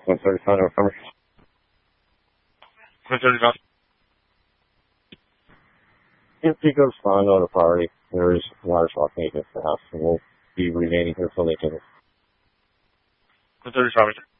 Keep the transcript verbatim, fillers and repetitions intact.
one thirty-five November. one thirty-five. If he goes on to the party, there is water swap maintenance at the house, and we'll be remaining here till they finish. one thirty-five.